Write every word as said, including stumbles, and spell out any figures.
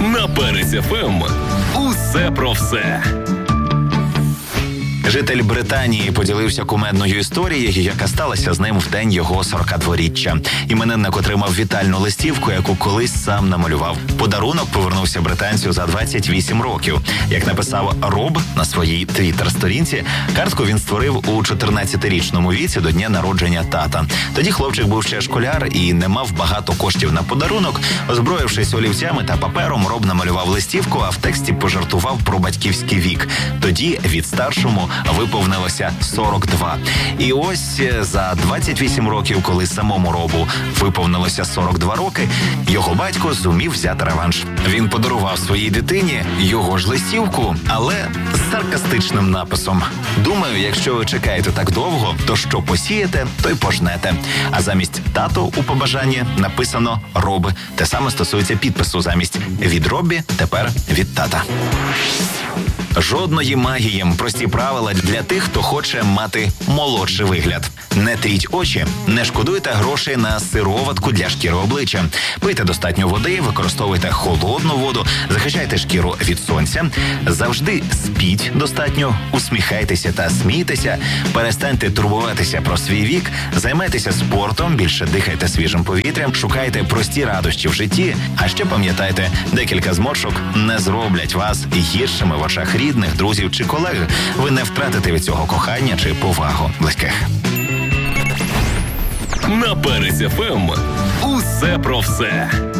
На Перець еф ем усе про все. Житель Британії поділився кумедною історією, яка сталася з ним в день його сорокадворіччя. Іменинник отримав вітальну листівку, яку колись сам намалював. Подарунок повернувся британцю за двадцять вісім років. Як написав Роб на своїй твіттер-сторінці, картку він створив у чотирнадцятирічному віці до дня народження тата. Тоді хлопчик був ще школяр і не мав багато коштів на подарунок. Озброївшись олівцями та папером, Роб намалював листівку, а в тексті пожартував про батьківський вік. Тоді від старшому виповнилося сорок два. І ось за двадцять вісім років, коли самому Робу виповнилося сорок два роки, його батько зумів взяти реванш. Він подарував своїй дитині його ж листівку, але з саркастичним написом. Думаю, якщо ви чекаєте так довго, то що посієте, то й пожнете. А замість тато у побажанні написано Роб. Те саме стосується підпису. Замість від Робі тепер від тата. Жодної магії, прості правила для тих, хто хоче мати молодший вигляд. Не тріть очі, не шкодуйте грошей на сироватку для шкіри обличчя. Пийте достатньо води, використовуйте холодну воду, захищайте шкіру від сонця. Завжди спіть достатньо, усміхайтеся та смійтеся, перестаньте турбуватися про свій вік, займайтеся спортом, більше дихайте свіжим повітрям, шукайте прості радощі в житті, а ще пам'ятайте, декілька зморшок не зроблять вас гіршими в очах рідних, друзів чи колег. Ви не втратите від цього кохання чи повагу близьких. На Перець еф ем усе про все.